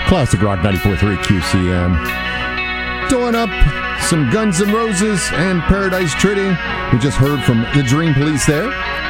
Classic Rock 94.3 QCM. Doing up some Guns N' Roses and Paradise Treaty. We just heard from the Dream Police there.